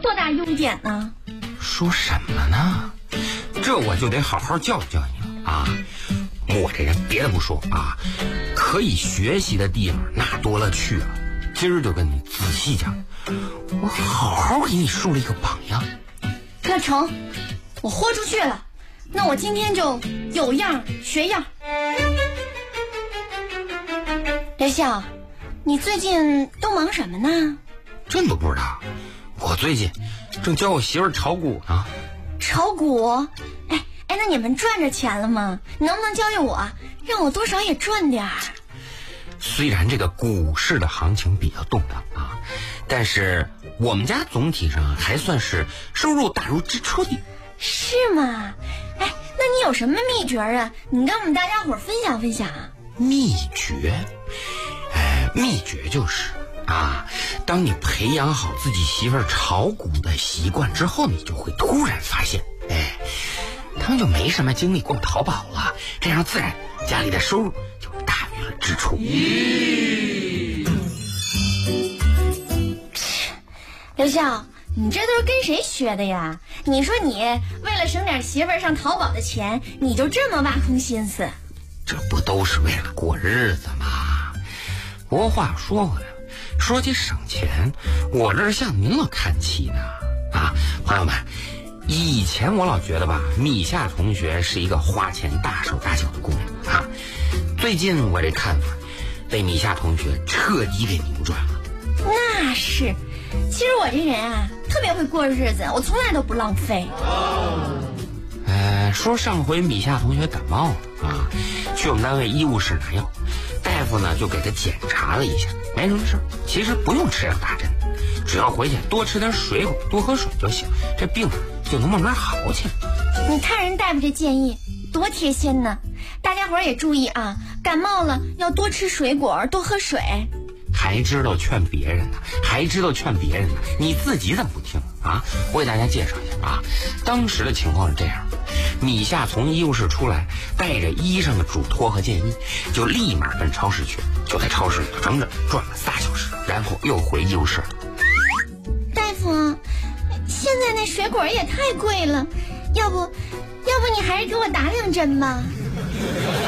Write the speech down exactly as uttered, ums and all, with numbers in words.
多大优点呢？ 说什么呢？这我就得好好教育教育你了啊！我这人别的不说啊，可以学习的地方那多了去了。今儿就跟你仔细讲，我好好给你树立一个榜样。 那成，我豁出去了。那我今天就有样学样。刘笑，你最近都忙什么呢？ 这你都不知道？我最近正教我媳妇儿炒股呢。 炒股？哎哎，那你们赚着钱了吗？你能不能教教我，让我多少也赚点儿？ 虽然这个股市的行情比较动荡啊，但是我们家总体上还算是收入大如支出的。 是吗？哎，那你有什么秘诀啊？你跟我们大家伙分享分享啊。 秘诀？哎，秘诀就是啊，当你培养好自己媳妇儿炒股的习惯之后，你就会突然发现，哎，他们就没什么精力逛淘宝了，这样自然家里的收入就大于了支出。 咦，刘笑，你这都是跟谁学的呀？你说你为了省点媳妇儿上淘宝的钱，你就这么挖空心思？ 这不都是为了过日子吗？不过话说回来了，说起省钱，我这是向您老看齐呢。啊，朋友们，以前我老觉得吧，米夏同学是一个花钱大手大脚的姑娘啊。最近我这看法被米夏同学彻底给扭转了。 那是，其实我这人啊，特别会过日子，我从来都不浪费。 呃，说上回米夏同学感冒了啊，去我们单位医务室拿药，大夫呢就给他检查了一下，没什么事，其实不用吃药打针，只要回去多吃点水果，多喝水就行，这病就能慢慢好起来。 你看人大夫这建议多贴心呢，大家伙也注意啊，感冒了要多吃水果，多喝水。 还知道劝别人呢，还知道劝别人呢，你自己怎么不听啊？我给大家介绍一下啊，当时的情况是这样，米夏从医务室出来，带着医生的嘱托和建议，就立马奔超市去，就在超市里整整转了仨小时，然后又回医务室了。 大夫，现在那水果也太贵了，要不要不你还是给我打两针吧？